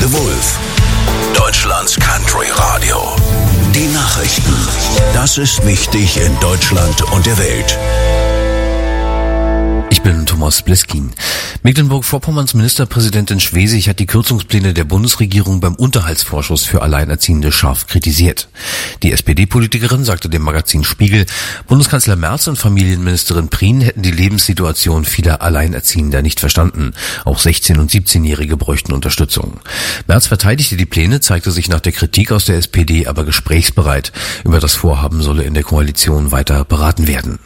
The Wolf, Deutschlands Country Radio. Die Nachrichten. Das ist wichtig in Deutschland und der Welt. Ich bin Thomas Bleskin. Mecklenburg-Vorpommerns Ministerpräsidentin Schwesig hat die Kürzungspläne der Bundesregierung beim Unterhaltsvorschuss für Alleinerziehende scharf kritisiert. Die SPD-Politikerin sagte dem Magazin Spiegel, Bundeskanzler Merz und Familienministerin Prien hätten die Lebenssituation vieler Alleinerziehender nicht verstanden. Auch 16- und 17-Jährige bräuchten Unterstützung. Merz verteidigte die Pläne, zeigte sich nach der Kritik aus der SPD aber gesprächsbereit. Über das Vorhaben solle in der Koalition weiter beraten werden.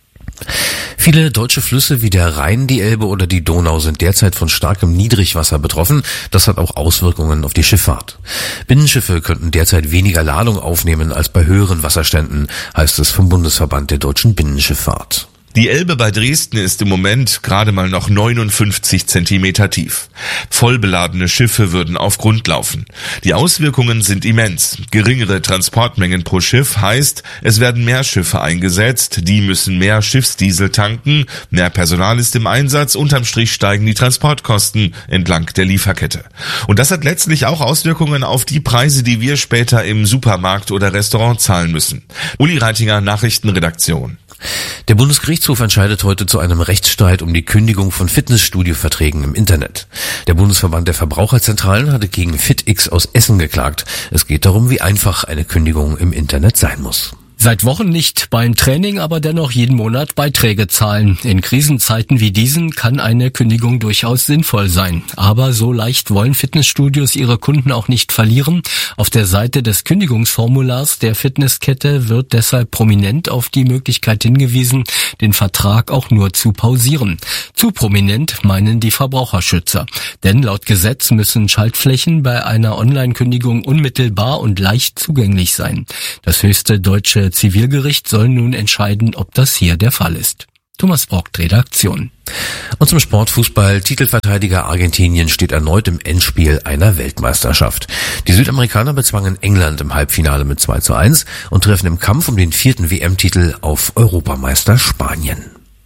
Viele deutsche Flüsse wie der Rhein, die Elbe oder die Donau sind derzeit von starkem Niedrigwasser betroffen. Das hat auch Auswirkungen auf die Schifffahrt. Binnenschiffe könnten derzeit weniger Ladung aufnehmen als bei höheren Wasserständen, heißt es vom Bundesverband der deutschen Binnenschifffahrt. Die Elbe bei Dresden ist im Moment gerade mal noch 59 Zentimeter tief. Vollbeladene Schiffe würden auf Grund laufen. Die Auswirkungen sind immens. Geringere Transportmengen pro Schiff heißt, es werden mehr Schiffe eingesetzt, die müssen mehr Schiffsdiesel tanken, mehr Personal ist im Einsatz, unterm Strich steigen die Transportkosten entlang der Lieferkette. Und das hat letztlich auch Auswirkungen auf die Preise, die wir später im Supermarkt oder Restaurant zahlen müssen. Uli Reitinger, Nachrichtenredaktion. Der Bundesgerichtshof entscheidet heute zu einem Rechtsstreit um die Kündigung von Fitnessstudio-Verträgen im Internet. Der Bundesverband der Verbraucherzentralen hatte gegen FitX aus Essen geklagt. Es geht darum, wie einfach eine Kündigung im Internet sein muss. Seit Wochen nicht beim Training, aber dennoch jeden Monat Beiträge zahlen. In Krisenzeiten wie diesen kann eine Kündigung durchaus sinnvoll sein. Aber so leicht wollen Fitnessstudios ihre Kunden auch nicht verlieren. Auf der Seite des Kündigungsformulars der Fitnesskette wird deshalb prominent auf die Möglichkeit hingewiesen, den Vertrag auch nur zu pausieren. Zu prominent meinen die Verbraucherschützer. Denn laut Gesetz müssen Schaltflächen bei einer Online-Kündigung unmittelbar und leicht zugänglich sein. Das höchste deutsche Zivilgericht soll nun entscheiden, ob das hier der Fall ist. Thomas Brockt, Redaktion. Und zum Sportfußball. Titelverteidiger Argentinien steht erneut im Endspiel einer Weltmeisterschaft. Die Südamerikaner bezwangen England im Halbfinale mit 2:1 und treffen im Kampf um den 4. WM-Titel auf Europameister Spanien.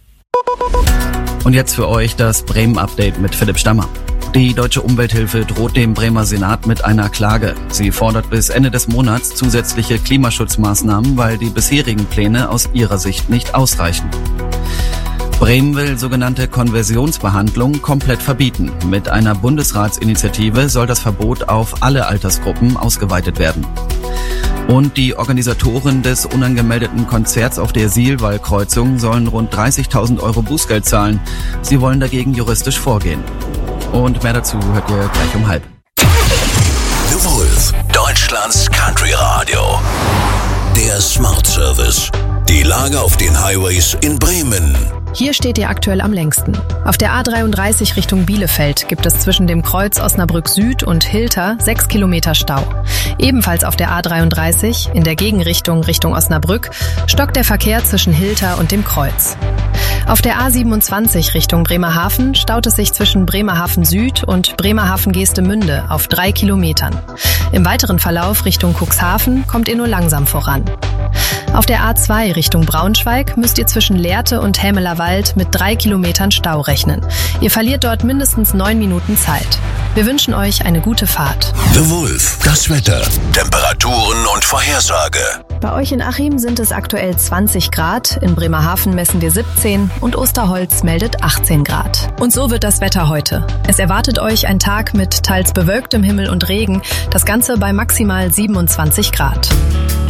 Und jetzt für euch das Bremen-Update mit Philipp Stammer. Die Deutsche Umwelthilfe droht dem Bremer Senat mit einer Klage. Sie fordert bis Ende des Monats zusätzliche Klimaschutzmaßnahmen, weil die bisherigen Pläne aus ihrer Sicht nicht ausreichen. Bremen will sogenannte Konversionsbehandlung komplett verbieten. Mit einer Bundesratsinitiative soll das Verbot auf alle Altersgruppen ausgeweitet werden. Und die Organisatoren des unangemeldeten Konzerts auf der Sihlwallkreuzung sollen rund 30.000 € Bußgeld zahlen. Sie wollen dagegen juristisch vorgehen. Und mehr dazu hört ihr gleich um 12:30. The Wolf, Deutschlands Country Radio. Der Smart Service. Die Lage auf den Highways in Bremen. Hier steht ihr aktuell am längsten. Auf der A33 Richtung Bielefeld gibt es zwischen dem Kreuz Osnabrück Süd und Hilter 6 Kilometer Stau. Ebenfalls auf der A33 in der Gegenrichtung Richtung Osnabrück stockt der Verkehr zwischen Hilter und dem Kreuz. Auf der A27 Richtung Bremerhaven staut es sich zwischen Bremerhaven Süd und Bremerhaven-Geestemünde auf 3 Kilometern. Im weiteren Verlauf Richtung Cuxhaven kommt ihr nur langsam voran. Auf der A2 Richtung Braunschweig müsst ihr zwischen Lehrte und Hämelerwald mit 3 Kilometern Stau rechnen. Ihr verliert dort mindestens 9 Minuten Zeit. Wir wünschen euch eine gute Fahrt. The Wolf, das Wetter, Temperaturen und Vorhersage. Bei euch in Achim sind es aktuell 20 Grad, in Bremerhaven messen wir 17 und Osterholz meldet 18 Grad. Und so wird das Wetter heute. Es erwartet euch ein Tag mit teils bewölktem Himmel und Regen, das Ganze bei maximal 27 Grad.